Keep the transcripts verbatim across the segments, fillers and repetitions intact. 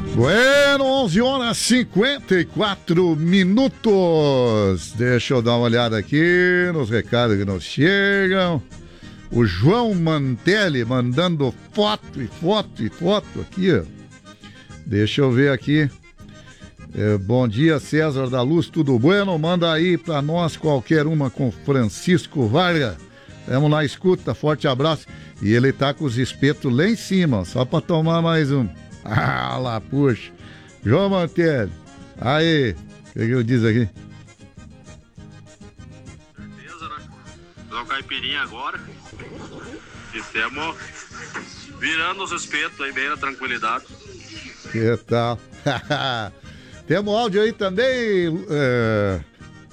Bueno, onze horas e cinquenta e quatro minutos. Deixa eu dar uma olhada aqui nos recados que nos chegam. O João Mantelli mandando foto e foto e foto aqui, ó. Deixa eu ver aqui. É, bom dia, César da Luz, tudo bueno? Manda aí pra nós qualquer uma com Francisco Vargas. Vamos lá, escuta, forte abraço. E ele tá com os espetos lá em cima, só pra tomar mais um. Ah, lá, puxa. João Mantelli. Aí, o que, que eu disse aqui? Certeza, né? Usar o caipirinha agora. E temos virando os espetos aí bem na tranquilidade. Que tal? Temos áudio aí também, é...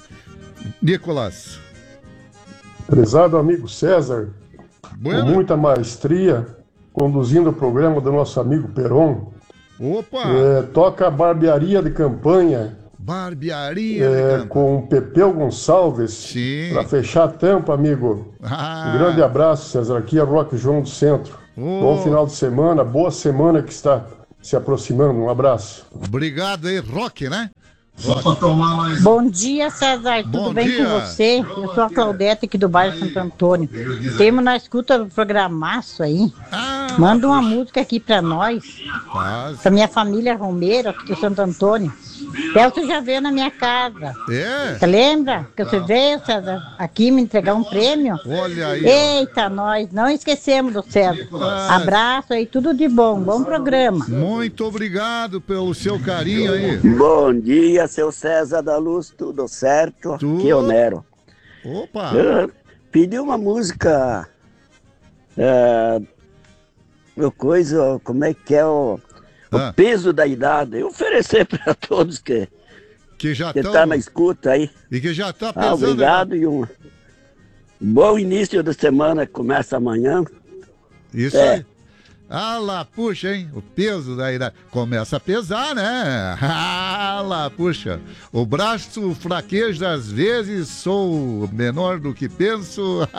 Nicolas. Prezado amigo César, Bueno. Com muita maestria, conduzindo o programa do nosso amigo Peron. Opa! É, toca a barbearia de campanha. Barbearia é, de campanha. Com o Pepeu Gonçalves. Sim. Para fechar a tampa, amigo. Ah. Um grande abraço, César. Aqui é Roque João do Centro. Oh. Bom final de semana, boa semana que está se aproximando. Um abraço. Obrigado aí, Roque, né? Só para tomar mais. Bom dia, César. Bom Tudo bem dia. com você? Eu sou a Claudete aqui do bairro Santo Antônio. Temos na escuta do programaço aí. Ah, Manda uma música aqui pra nós. Faz. Pra minha família Romero, aqui do Santo Antônio. Celso já veio na minha casa. É? Você lembra que você veio, César, aqui me entregar um prêmio? Olha aí. Eita, nós não esquecemos do César. Ah. Abraço aí, tudo de bom. Bom programa. Muito obrigado pelo seu carinho aí. Bom dia, seu César da Luz, tudo certo? Tudo. Aqui é o Nero. Opa! Eu pedi uma música, é, uma coisa, como é que é o, Ah. o peso da idade, eu oferecer para todos que Que já que estão. tá na escuta aí. E que já tá Ah, pensando. obrigado e um bom início de semana que começa amanhã. Isso É. aí. Ah lá, puxa, hein? O peso da idade. Começa a pesar, né? Ah lá, puxa. O braço fraqueja às vezes, sou menor do que penso.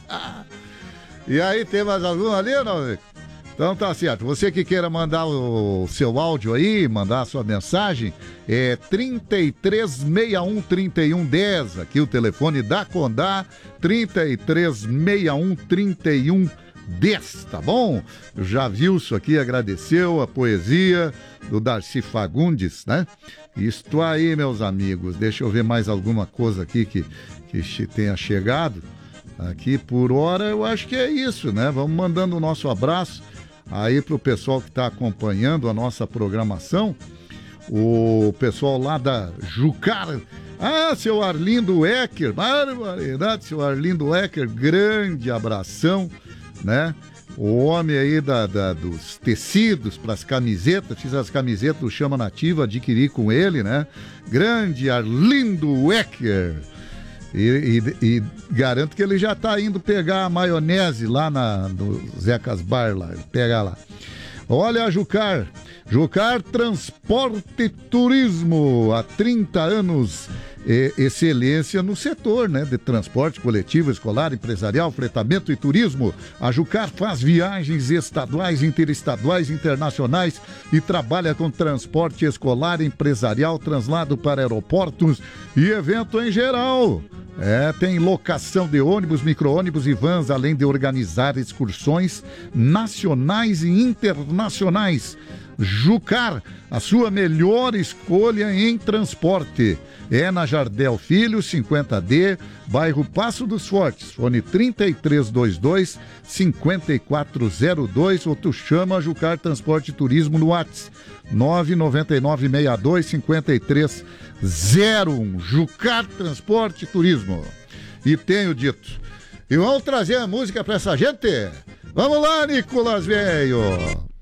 E aí, tem mais algum ali ou não? Então tá certo. Você que queira mandar o seu áudio aí, mandar a sua mensagem, é trinta e três sessenta e um, trinta e um dez. Aqui o telefone da Condá, trinta e três sessenta e um, trinta e um dez, tá bom? Já viu isso aqui, agradeceu a poesia do Darcy Fagundes, né? Isto aí, meus amigos. Deixa eu ver mais alguma coisa aqui que, que tenha chegado. Aqui por hora eu acho que é isso, né? Vamos mandando o nosso abraço aí pro pessoal que está acompanhando a nossa programação. O pessoal lá da Jucar. Ah, seu Arlindo Ecker, barbaridade, seu Arlindo Ecker, grande abração, né? O homem aí da, da, dos tecidos para as camisetas, fiz as camisetas do Chama Nativa, adquiri com ele, né? Grande Arlindo Ecker. E, e, e garanto que ele já tá indo pegar a maionese lá na, no Zecas Bar, lá, pega lá. Olha a Jucar, Jucar Transporte e Turismo, há trinta anos, é, excelência no setor, né, de transporte coletivo, escolar, empresarial, fretamento e turismo. A Jucar faz viagens estaduais, interestaduais, internacionais e trabalha com transporte escolar, empresarial, translado para aeroportos e evento em geral. É, tem locação de ônibus, micro-ônibus e vans, além de organizar excursões nacionais e internacionais. Jucar, a sua melhor escolha em transporte. É na Jardel Filho, cinquenta D, bairro Passo dos Fortes. Fone trinta e três vinte e dois, cinquenta e quatro zero dois, ou tu chama Jucar Transporte e Turismo no WhatsApp. nove nove nove seis dois cinco três zero um. Jucar Transporte e Turismo. E tenho dito. E vamos trazer a música pra essa gente? Vamos lá, Nicolas, velho!